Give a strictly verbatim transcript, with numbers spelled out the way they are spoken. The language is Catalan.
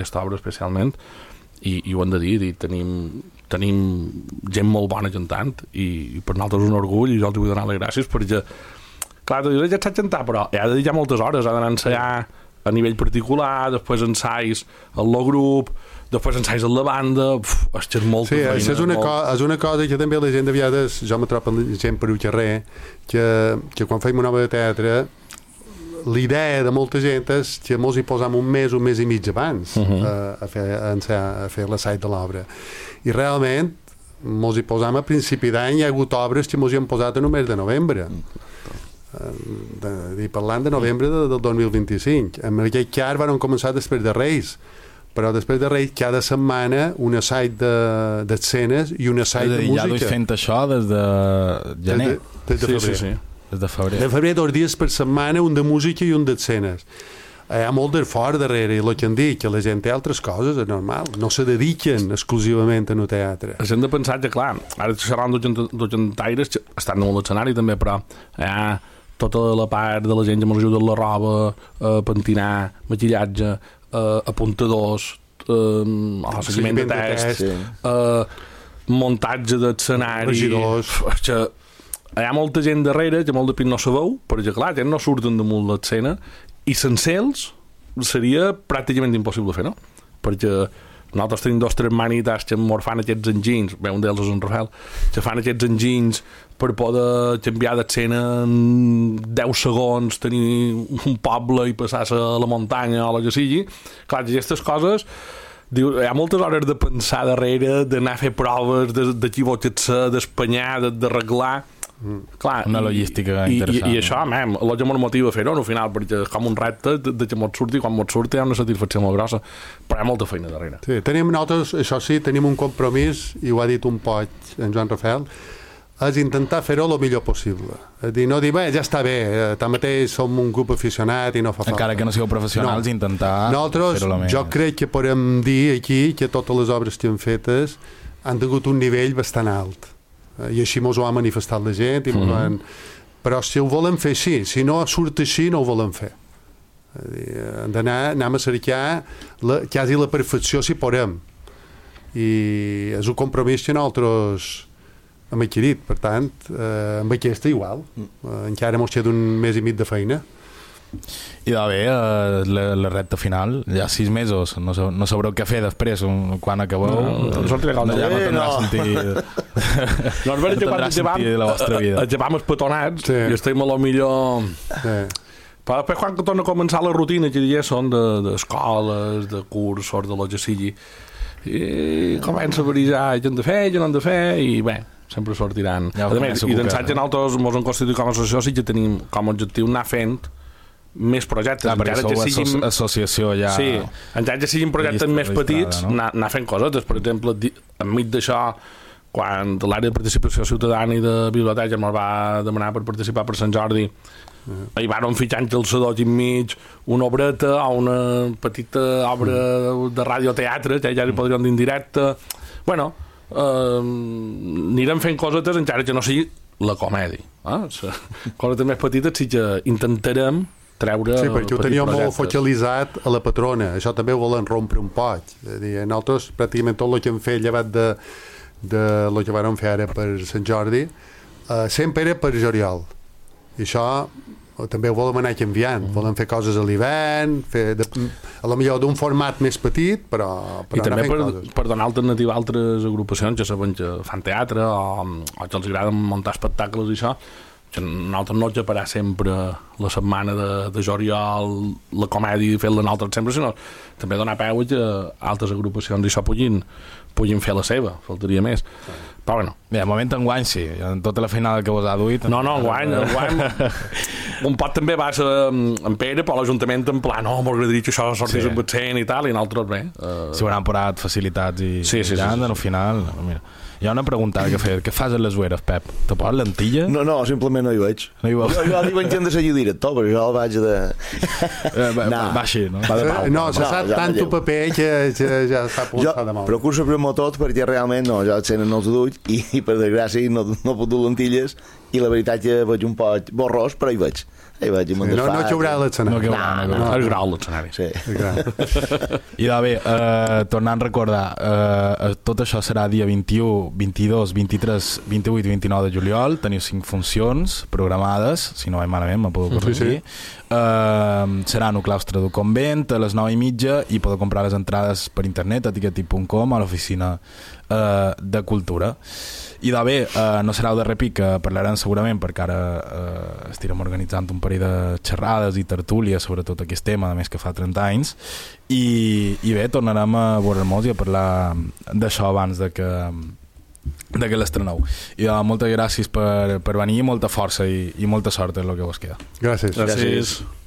aquesta obra especialment, i, i ho hem de dir, i tenim, tenim gent molt bona cantant, i, i per nosaltres és un orgull, i jo els vull donar les gràcies, perquè, clar, tu dius, ja saps cantar, però ha de dedicar moltes hores, ha d'anar a ensaiar a nivell particular, després ensais al grup, després ensais a la banda, uf, és que és molta sí, feina. Sí, és, una molt... co és una cosa que també la gent de vegades, jo me trobo gent per un carrer, que, que quan feim una obra de teatre, l'idea de molta gent és que mos hi posam un mes, un mes i mig abans uh -huh. a, a fer, a, a fer l'assaig de l'obra. I realment mos hi posam a principi d'any, hi ha hagut obres que mos hi han posat en un mes de novembre. De, de, parlant de novembre de, del dos mil vint-i-cinc. En aquell cas van començar després de Reis, però després de Reis cada setmana un assaig d'escenes de, i un assaig de, de música. Ja duis fent això des de gener. Des de, des de sí, febrer. sí, sí. Des de febrer. De febrer, dos dies per setmana, un de música i un d'escenes. Hi ha molt d'esforç darrere, i el que em dic, que la gent té altres coses, és normal. No se dediquen exclusivament a un teatre. Hem de pensar que, clar, ara xerrant dos cantaires, estan molt a l'escenari també, però hi ha tota la part de la gent que ens ajuda a la roba, a pentinar, maquillatge, a apuntadors, a seguiment de test, sí. a muntatge d'escenari, regidors. Que hi ha molta gent darrere que molt de pit no sabeu, perquè clar, ja no surten damunt l'escena, i sense ells seria pràcticament impossible fer, no? Perquè nosaltres tenim dos tres manites que ens fan aquests enginys, bé, un d'ells és en Rafael, que fan aquests enginys per poder canviar d'escena en deu segons, tenir un poble i passar-se a la muntanya o la que sigui. Clar, aquestes coses, diu, hi ha moltes hores de pensar darrere, d'anar a fer proves, d'equivocar-se, d'espanyar, d'arreglar. Mm. Clar, una logística i, interessant. I, i això, mem, el que ens motiva a fer-ho, al final, perquè és com un repte de, de que mos surti, quan mos surti hi ha una satisfacció molt grossa, però hi ha molta feina darrere. Sí, tenim nosaltres, això sí, tenim un compromís, i ho ha dit un poc en Joan Rafael, és intentar fer-ho el millor possible. És dir, no dir, bé, ja està bé, tanmateix som un grup aficionat i no fa falta. Encara que no sigueu professionals, no. Intentar nosaltres, fer-ho la més. Jo crec que podem dir aquí que totes les obres que hem fetes han tingut un nivell bastant alt. I així mos ho ha manifestat la gent, i mm-hmm. han... però si ho volem fer així, si no surt així, no ho volem fer. Hem d'anar, anem a cercar la, quasi la perfecció si podem. I és un compromís que nosaltres hem adquirit, per tant, eh, amb aquesta igual. Eh, encara mos queda un mes i mig de feina. I de bé, eh, la, la recta final, ja sis mesos, no, no sabreu què fer després, un, quan acabeu. No, no, no, no, ja no tindrà no. sentit. No, és veritat que quan sentit la vostra vida. Acabam espetonats, sí. I estem a lo millor... Sí. Però després quan torna a començar la rutina, que ja són d'escoles, de, de cursos, de lo que sigui, i comença a brisar, què hem de fer, què no hem de fer, i bé, sempre sortiran. Ja a més, i d'ensatge nosaltres ens hem constituït com a associació, sí que tenim com a objectiu anar fent més projectes. Ah, perquè sou siguin... associació ja... Sí, encara que siguin projectes llista, més petits, no? anar, anar fent cosetes. Per exemple, enmig d'això, quan l'àrea de participació ciutadana i de biblioteca ens va demanar per participar per Sant Jordi, uh-huh. hi van fitxar entre el Sadot i mig una obreta o una petita obra uh-huh. de radioteatre, que ja hi podríem dir en directe. Bueno, eh, anirem fent cosetes encara que no sigui la comèdia. Eh? Cosetes més petites sí que intentarem treure... Sí, perquè ho teníem molt focalitzat a la patrona. Això també ho volen rompre un poc. És a dir, nosaltres pràcticament tot el que hem fet llevat de, de el que vam fer ara per Sant Jordi eh, sempre era per juliol. I això també ho volem anar canviant. Mm. Volem fer coses a l'hivern, fer de, a lo millor d'un format més petit, però, però i també per, coses. Per donar alternativa a altres agrupacions que saben que fan teatre o, o que els agrada muntar espectacles i això, que nosaltres no acabarà sempre la setmana de, de juliol la comèdia i fer-la nosaltres sempre, sinó també donar peu a que altres agrupacions i això puguin, puguin fer la seva, faltaria més. Però bueno. Bé, de moment enguany sí, en tota la feinada que vos ha duit... No, no, enguany, enguany un pot també va ser en Pere, però l'Ajuntament en plan, no, m'agradaria que això sortís sí. amb accent i tal, i nosaltres bé. Uh... Si ho hauran posat facilitats i... Sí, sí, ja, sí, sí, al final... Mira. Hi ha una pregunta que fer. Què fas a les ueres, Pep? Te poses lentilla? No, no, simplement no hi veig. No hi veig. Jo, jo diuen que hem de seguir director, però jo el vaig de... Eh, va, no. va així, no? Va de pau. No, se sap no, tant tu paper que ja, ja s'ha posat de mal. Jo procuro sempre tot perquè realment no, jo escena no els duig i, i per desgràcia no, no puc dur lentilles i la veritat que veig un poc borrós, però hi veig. Hi veig sí, no, no caurà l'escenari. No caurà, no No, és grau l'escenari. Sí. I de bé, eh, tornant a recordar, eh, tot això serà dia vint-i-u, vint-i-dos, vint-i-tres, vint-i-vuit i vint-i-nou de juliol. Teniu cinc funcions programades, si no vaig malament, me podeu corregir. Sí, sí. Eh, serà en el claustre del convent a les nou i mitja i podeu comprar les entrades per internet a tiqueti punt com a l'oficina eh, de Cultura. I de bé, eh, no serà el darrer pic que parlarem segurament, perquè ara eh, estirem organitzant un parell de xerrades i tertúlies sobre tot aquest tema, a més que fa trenta anys, i, i bé, tornarem a veure-nos i a parlar d'això abans de que de que l'estreneu. I uh, moltes gràcies per, per venir, molta força i, i molta sort en el que vos queda. Gràcies. Gràcies.